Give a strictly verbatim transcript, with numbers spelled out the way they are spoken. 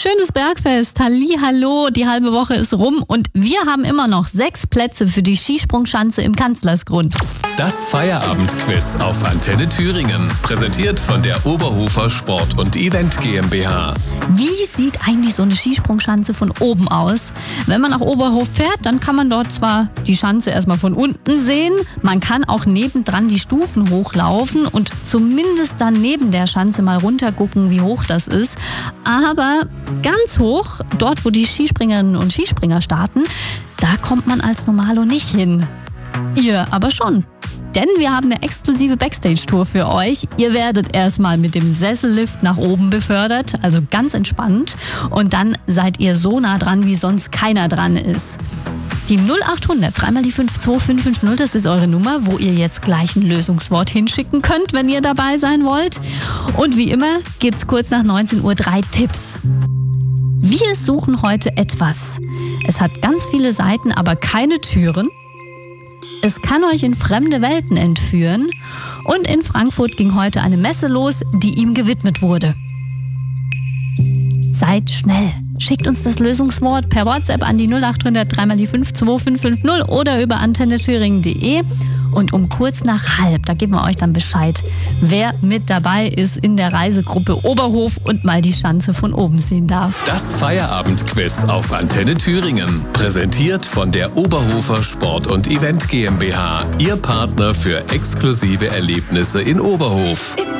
Schönes Bergfest, Hallihallo, die halbe Woche ist rum und wir haben immer noch sechs Plätze für die Skisprungschanze im Kanzlersgrund. Das Feierabendquiz auf Antenne Thüringen, präsentiert von der Oberhofer Sport und Event GmbH. Wie sieht eigentlich so eine Skisprungschanze von oben aus? Wenn man nach Oberhof fährt, dann kann man dort zwar die Schanze erstmal von unten sehen, man kann auch nebendran die Stufen hochlaufen und zumindest dann neben der Schanze mal runtergucken, wie hoch das ist. Aber ganz hoch, dort wo die Skispringerinnen und Skispringer starten, da kommt man als Normalo nicht hin. Ihr aber schon. Denn wir haben eine exklusive Backstage-Tour für euch. Ihr werdet erstmal mit dem Sessellift nach oben befördert, also ganz entspannt. Und dann seid ihr so nah dran, wie sonst keiner dran ist. Die null acht hundert, dreimal die fünf zwei fünf fünf null, das ist eure Nummer, wo ihr jetzt gleich ein Lösungswort hinschicken könnt, wenn ihr dabei sein wollt. Und wie immer gibt's kurz nach neunzehn Uhr drei Tipps. Wir suchen heute etwas. Es hat ganz viele Seiten, aber keine Türen. Es kann euch in fremde Welten entführen. Und in Frankfurt ging heute eine Messe los, die ihm gewidmet wurde. Seid schnell. Schickt uns das Lösungswort per WhatsApp an die null acht hundert, dreimal die fünf zwei fünf fünf null oder über antenne thüringen punkt de. Und um kurz nach halb, da geben wir euch dann Bescheid, wer mit dabei ist in der Reisegruppe Oberhof und mal die Schanze von oben sehen darf. Das Feierabendquiz auf Antenne Thüringen, präsentiert von der Oberhofer Sport und Event GmbH, Ihr Partner für exklusive Erlebnisse in Oberhof.